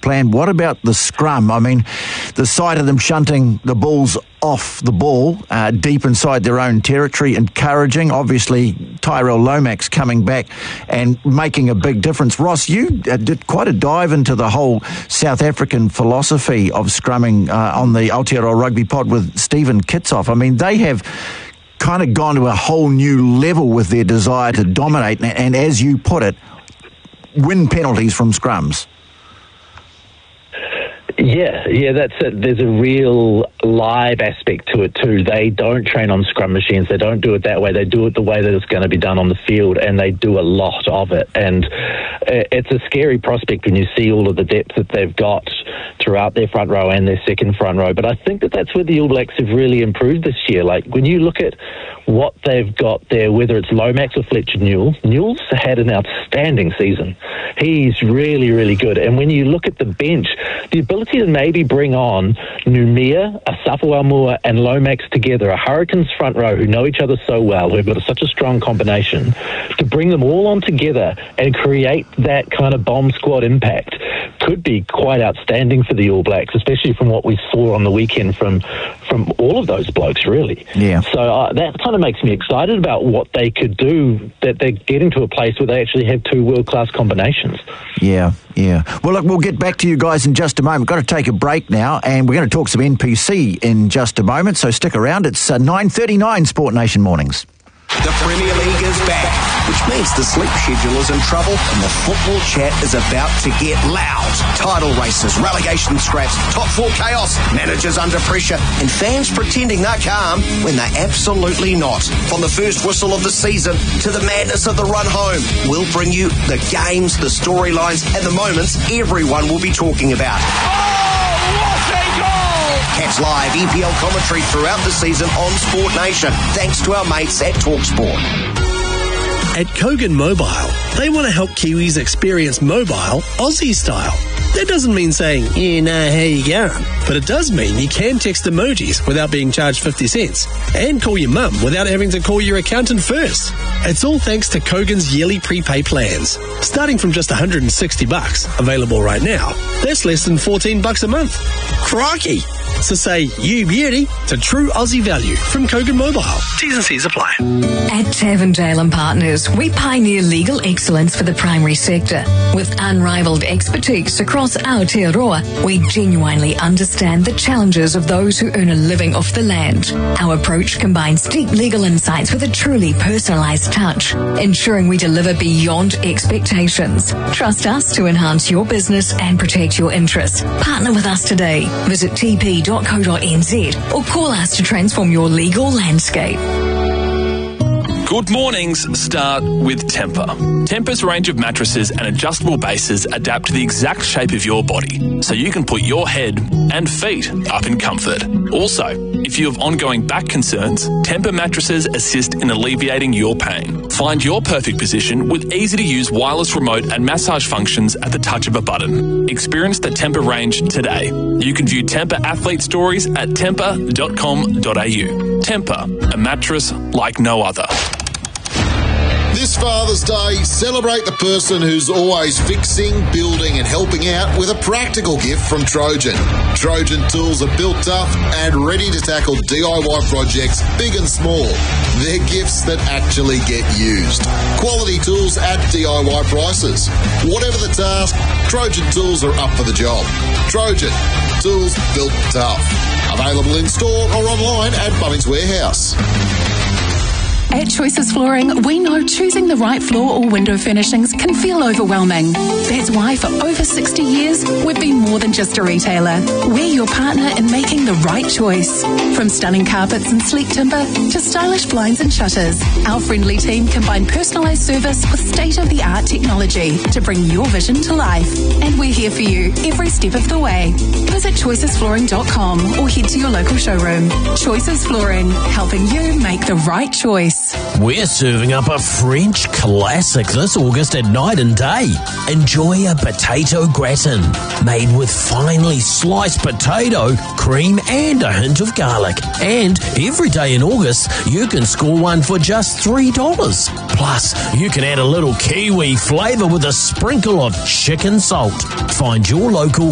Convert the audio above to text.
plan. What about the scrum? I mean, the sight of them shunting the Bulls off the ball, deep inside their own territory, encouraging. Obviously, Tyrell Lomax coming back and making a big difference. Ross, you did quite a dive into the whole South African philosophy of scrumming on the Aotearoa Rugby Pod with Stephen Kitsoff. I mean, they have kind of gone to a whole new level with their desire to dominate and, as you put it, win penalties from scrums. Yeah, that's it. There's a real live aspect to it too. They don't train on scrum machines. They don't do it that way. They do it the way that it's going to be done on the field, and they do a lot of it. And it's a scary prospect when you see all of the depth that they've got throughout their front row and their second front row. But I think that that's where the All Blacks have really improved this year. Like, when you look at what they've got there, whether it's Lomax or Fletcher Newell, Newell's had an outstanding season. He's really, really good. And when you look at the bench, the ability to maybe bring on Numia, Asafo Aumua and Lomax together, a Hurricanes front row who know each other so well, who've got such a strong combination, to bring them all on together and create that kind of bomb squad impact could be quite outstanding for the All Blacks, especially from what we saw on the weekend from all of those blokes, really. Yeah. So that kind of makes me excited about what they could do, that they're getting to a place where they actually have two world-class combinations. Yeah. Well, look, we'll get back to you guys in just a moment. We've got to take a break now, and we're going to talk some NPC in just a moment, so stick around. It's 9:39 Sport Nation Mornings. The Premier League is back, which means the sleep schedule is in trouble and the football chat is about to get loud. Title races, relegation scraps, top four chaos, managers under pressure, and fans pretending they're calm when they're absolutely not. From the first whistle of the season to the madness of the run home, we'll bring you the games, the storylines, and the moments everyone will be talking about. Oh, what a goal! Catch live EPL commentary throughout the season on Sport Nation, thanks to our mates at TalkSport. At Kogan Mobile, they want to help Kiwis experience mobile Aussie style. That doesn't mean saying, how you going? But it does mean you can text emojis without being charged 50 cents and call your mum without having to call your accountant first. It's all thanks to Kogan's yearly prepay plans. Starting from just $160, available right now, that's less than $14 a month. Crikey! So say, you beauty, to true Aussie value from Kogan Mobile. T's and C's apply. At Tavendale & Partners, we pioneer legal excellence for the primary sector. With unrivaled expertise across Aotearoa, we genuinely understand the challenges of those who earn a living off the land. Our approach combines deep legal insights with a truly personalised touch, ensuring we deliver beyond expectations. Trust us to enhance your business and protect your interests. Partner with us today. Visit tp.co.nz or call us to transform your legal landscape. Good mornings start with Tempur. Tempur's range of mattresses and adjustable bases adapt to the exact shape of your body, so you can put your head and feet up in comfort. Also, if you have ongoing back concerns, Tempur mattresses assist in alleviating your pain. Find your perfect position with easy-to-use wireless remote and massage functions at the touch of a button. Experience the Tempur range today. You can view Tempur athlete stories at tempur.com.au. Tempur, a mattress like no other. This Father's Day, celebrate the person who's always fixing, building and helping out with a practical gift from Trojan. Trojan tools are built tough and ready to tackle DIY projects big and small. They're gifts that actually get used. Quality tools at DIY prices. Whatever the task, Trojan tools are up for the job. Trojan, tools built tough. Available in store or online at Bunnings Warehouse. At Choices Flooring, we know choosing the right floor or window furnishings can feel overwhelming. That's why for over 60 years, we've been more than just a retailer. We're your partner in making the right choice. From stunning carpets and sleek timber to stylish blinds and shutters, our friendly team combine personalised service with state-of-the-art technology to bring your vision to life. And we're here for you every step of the way. Visit choicesflooring.com or head to your local showroom. Choices Flooring, helping you make the right choice. We're serving up a French classic this August at Night and Day. Enjoy a potato gratin made with finely sliced potato, cream and a hint of garlic. And every day in August, you can score one for just $3. Plus, you can add a little Kiwi flavour with a sprinkle of chicken salt. Find your local